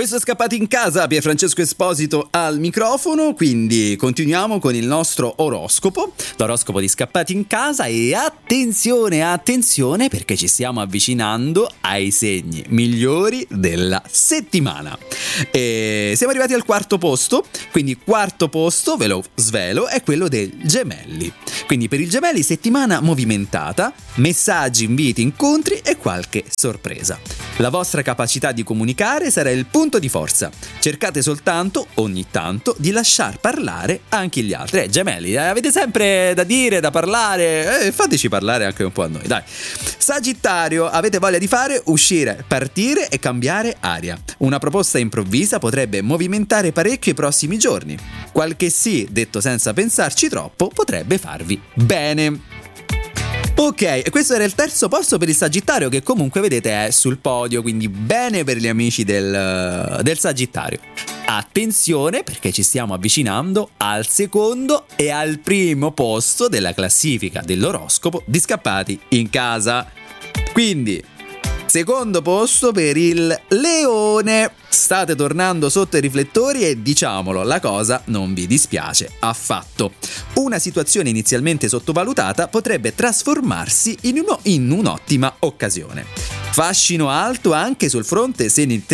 Questo è Scappati in casa, Pierfrancesco Esposito al microfono, quindi continuiamo con il nostro oroscopo, l'oroscopo di Scappati in casa, e attenzione perché ci stiamo avvicinando ai segni migliori della settimana. E siamo arrivati al quarto posto, quindi quarto posto, ve lo svelo, è quello dei Gemelli. Quindi per i Gemelli settimana movimentata, messaggi, inviti, incontri e qualche sorpresa. La vostra capacità di comunicare sarà il punto di forza. Cercate soltanto, ogni tanto, di lasciar parlare anche gli altri. Gemelli, avete sempre da dire, da parlare, fateci parlare anche un po' a noi, dai. Sagittario, avete voglia di fare, uscire, partire e cambiare aria. Una proposta improvvisa potrebbe movimentare parecchio i prossimi giorni. Qualche sì, detto senza pensarci troppo, potrebbe farvi bene. Ok, e questo era il terzo posto per il Sagittario, che comunque vedete è sul podio, quindi bene per gli amici del Sagittario. Attenzione perché ci stiamo avvicinando al secondo e al primo posto della classifica dell'oroscopo di Scappati in casa. Quindi, secondo posto per il Leone. State tornando sotto i riflettori e diciamolo, la cosa non vi dispiace affatto. Una situazione inizialmente sottovalutata potrebbe trasformarsi in un'ottima occasione. Fascino alto anche sul fronte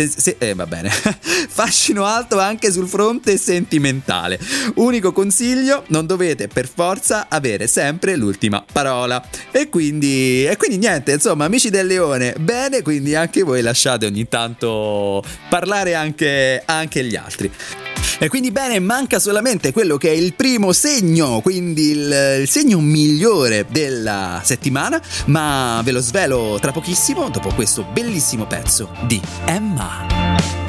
Fascino alto anche sul fronte sentimentale. Unico consiglio, non dovete per forza avere sempre l'ultima parola. E quindi niente, insomma, amici del Leone, bene, quindi anche voi lasciate ogni tanto parlare anche gli altri. E quindi bene, manca solamente quello che è il primo segno, quindi il segno migliore della settimana, ma ve lo svelo tra pochissimo dopo questo bellissimo pezzo di Emma.